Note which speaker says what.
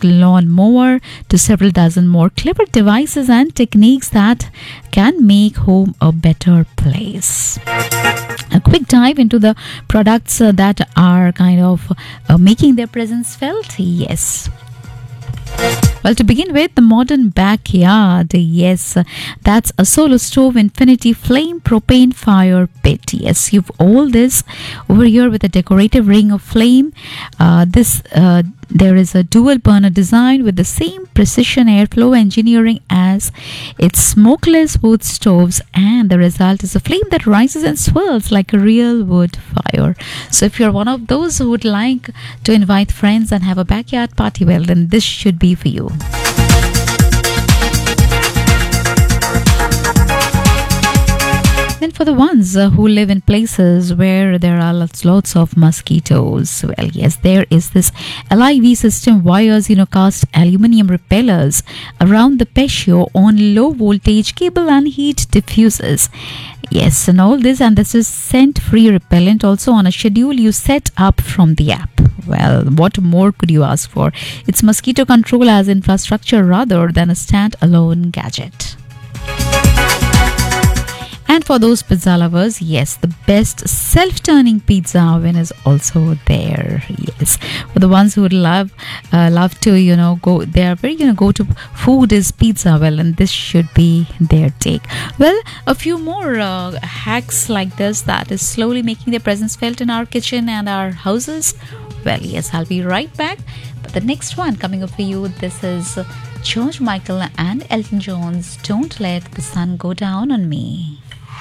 Speaker 1: lawn mower to several dozen more clever devices and techniques that can make home a better place. A quick dive into the products that are kind of making their presence felt. Yes. Well, to begin with, the modern backyard. Yes, that's a Solo Stove Infinity Flame Propane Fire Pit. Yes, you've all this over here with a decorative ring of flame. There is a dual burner design with the same precision airflow engineering as its smokeless wood stoves, and the result is a flame that rises and swirls like a real wood fire. So if you're one of those who would like to invite friends and have a backyard party, well, then this should be for you. Then for the ones who live in places where there are lots of mosquitoes, well, yes, there is this LIV system wires, cast aluminium repellers around the patio on low voltage cable and heat diffusers. Yes, and all this, and this is scent-free repellent also on a schedule you set up from the app. Well, what more could you ask for? It's mosquito control as infrastructure rather than a stand-alone gadget. And for those pizza lovers, yes, the best self-turning pizza oven is also there. Yes, for the ones who would love to, go, their very, go-to food is pizza. Well, and this should be their take. Well, a few more hacks like this that is slowly making their presence felt in our kitchen and our houses. Well, yes, I'll be right back. But the next one coming up for you, this is George Michael and Elton John's "Don't Let the Sun Go Down on Me."